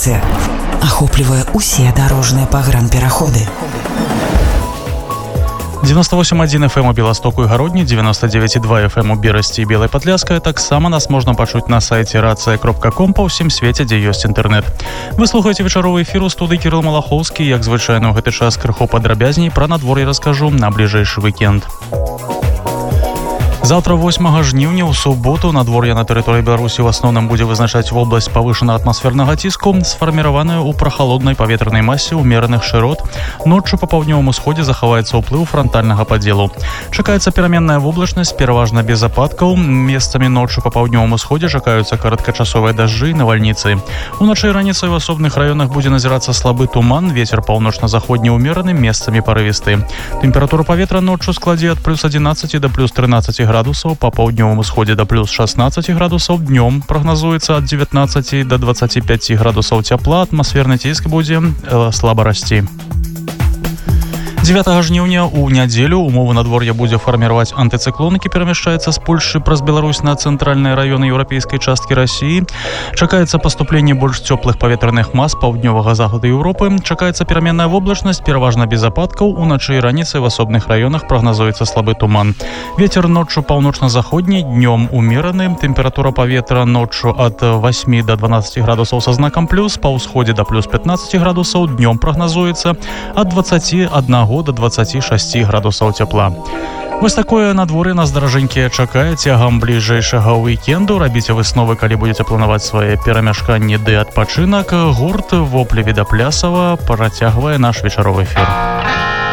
інфармацыя ахоплівае усе дарожныя пагранпераходы. 98,1 FM у Беластоку і Гародні, 99,2 FM у Берасці і Белай Падляскай. Таксама нас можна пачуць на сайце racja.com па ўсім свеце, дзе ёсць інтэрнэт. Вы слухаеце вечаровы эфір у студыі Кірыл Малахоўскі. Як звычайна, ў гэты час крыху падрабязней пра надвор'е раскажу на бліжэйшы вікенд. Завтра 8 жніўня ў суботу надвор'е на тэрыторыі Беларусі ў асноўным будзе вызначаць вобласць павышанага атмасфернага ціску, сфарміраваная ў прахалоднай паветранай масе ўмераных шырот. Ноччу па паўднёвым усходзе захаваецца ўплыў франтальнага падзелу. Чакаецца пераменная воблачнасць, пераважна без ападкаў. Месцамі ноччу па паўднёвым усходзе чакаюцца кароткачасовыя дажджы і навальніцы. Уначы і раніцай у асобных раёнах будзе назірацца слабы туман, вецер паўночна-заходні ўмераны, месцамі парывісты. Тэмпература паветра ноччу складзе ад плюс 11 да плюс 13 градусаў, па паўднёвым усходзе да плюс 16 градусаў, днём прагназуецца ад 19 да 25 градусаў цяпла, атмасферны ціск будзе слаба расці. 9 жніўня ў нядзелю умовы надвор'я будзе фарміраваць антыцыклон, які перамяшчаецца з Польшы праз Беларусь на цэнтральныя раёны еўрапейскай часткі Расіі. Чакаецца паступленне больш цёплых паветраных мас паўднёвага захаду Еўропы. Чакаецца пераменная воблачнасць, пераважна без ападкаў. Уначы і раніцай в асобных раёнах прагназуецца слабы туман. Вецер ноччу паўночна-заходні, днём умераны. Тэмпература паветра ноччу ад 8 до 12 градусаў са знакам плюс, па ўсходзе да плюс 15 градусаў, днём прагназуецца ад 21 до 26 градусаў цяпла. Вось такое надвор'е нас, даражэнькія, чакае цягам бліжэйшага уікенду. Рабіце высновы, калі будзеце планаваць свае перамяшканні ды адпачынак. Гурт «Воплі Віда Плясава» працягвае наш вечаровы эфір.